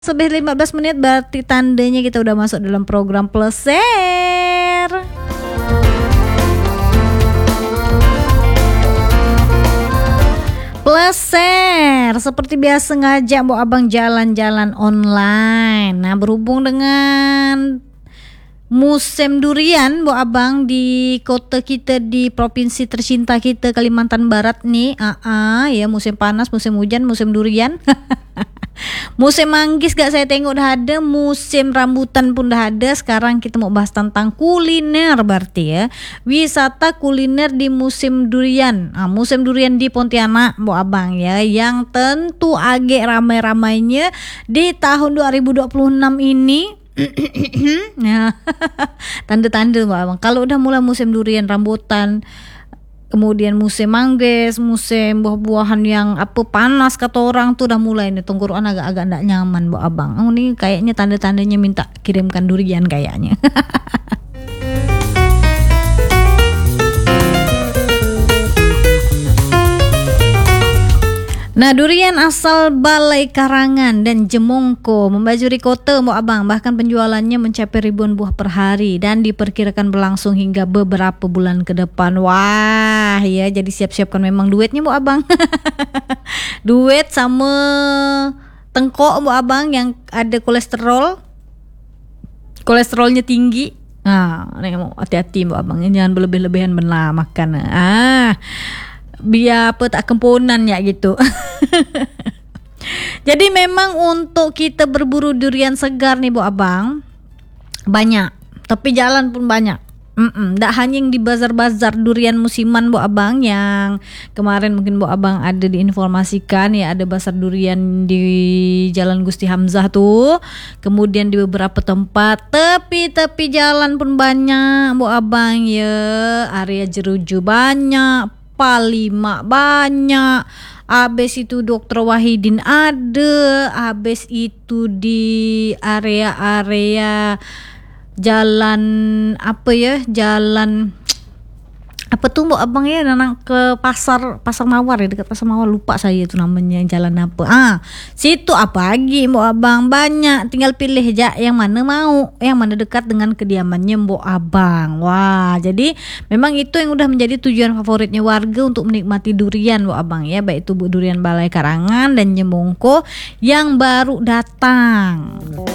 Lebih 15 menit berarti tandanya kita udah masuk dalam program Pleser. Pleser seperti biasa ngajak Mbok Abang jalan-jalan online. Nah, berhubung dengan musim durian Mbok Abang di kota kita, di provinsi tercinta kita Kalimantan Barat nih, ya musim panas, musim hujan, musim durian. Musim manggis gak saya tengok dah ada, musim rambutan pun dah ada. Sekarang kita mau bahas tentang kuliner berarti ya. Wisata kuliner di musim durian. Musim durian di Pontianak Mbok Abang ya, yang tentu agak ramai-ramainya di tahun 2026 ini. Nah, tanda-tanda Mbok Abang kalau udah mulai musim durian, rambutan, kemudian musim manggis, musim buah-buahan yang panas kata orang tuh udah mulai nih tenggorokan agak-agak ndak nyaman Mbok Abang. Ini kayaknya tanda-tandanya minta kirimkan durian kayaknya. Nah, durian asal Balai Karangan dan Jemongko membajuri kota Mbok Abang. Bahkan penjualannya mencapai ribuan buah per hari dan diperkirakan berlangsung hingga beberapa bulan ke depan. Wah, ya jadi siap-siapkan memang duitnya Mbok Abang. Duit sama tengkok Mbok Abang yang ada kolesterolnya tinggi. Hati-hati Mbok Abang, jangan berlebih-lebihan benar makan. Biar tak kempunan ya gitu. Jadi memang untuk kita berburu durian segar nih Mbok Abang banyak, tapi jalan pun banyak. Ndak hanya yang di bazar-bazar durian musiman Mbok Abang, yang kemarin mungkin Mbok Abang ada diinformasikan ya, ada bazar durian di Jalan Gusti Hamzah tuh, kemudian di beberapa tempat tepi-tepi jalan pun banyak Mbok Abang ya. Area Jeruju banyak, Palima banyak, habis itu Dr. Wahidin ada, habis itu di area-area jalan jalan apa tuh Mbok Abang ya, nanang ke pasar Mawar ya, dekat pasar Mawar, lupa saya itu namanya jalan apa. Situ apa lagi Mbok Abang banyak, tinggal pilih aja yang mana mau, yang mana dekat dengan kediamannya Mbok Abang. Wah, jadi memang itu yang udah menjadi tujuan favoritnya warga untuk menikmati durian Mbok Abang ya, baik itu durian Balai Karangan dan Jemongko yang baru datang.